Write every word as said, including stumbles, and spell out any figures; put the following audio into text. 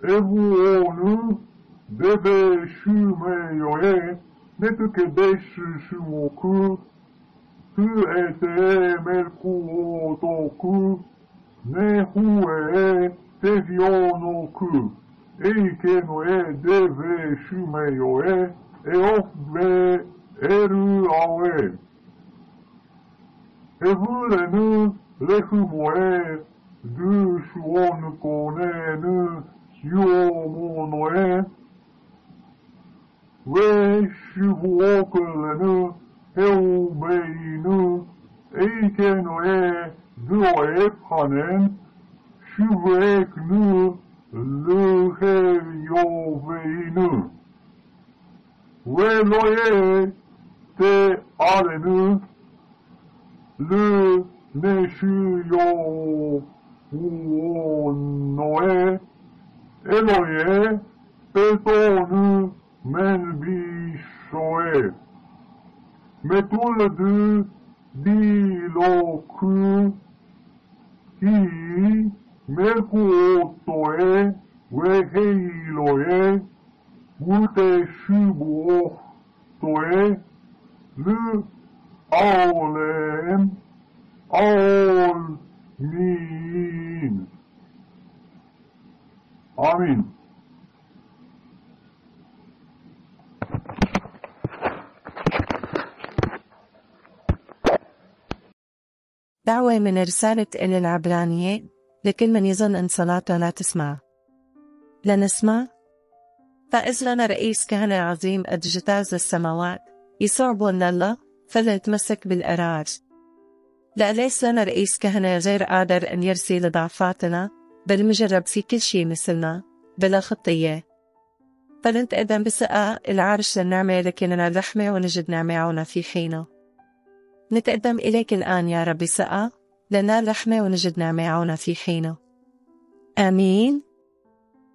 Evuonu deve shumeyoe netuke deshu shumoku tu ete melku otoku nehue tefionoku eike no e deve shumeyoe eofbe eru awe evulenu lefumoe du shuonu konenu yuomonoe we shuvuokulenu eubeinu eike no e duo epanen shuveknu luheyoveinu we loye te arenu lu neshuyo uonoe eloye petonu menbishoe metuldu diloku hi melkuotoe weheiloe gute shubuotoe lu aulem aulmin. Amin. دعوة من رسالة إلى العبرانية لكل من يظن أن صلاته لا تسمع. لنسمع؟ فإذ لنا رئيس كهنة عظيم قد اجتاز السماوات يسوع بن الله فليتمسك بالأرار. لا ليس لنا رئيس كهنة غير قادر أن يرسي لضعفاتنا بل مجرب في كل شيء مثلنا بلا خطية. فلنتقدم بثقة العرش للنعمة لكننا الرحمة ونجد نعمة عونا في حينه. نتقدم إليك الآن يا رب بثقة لنال رحمة ونجد نعمة عونا في حينه. آمين.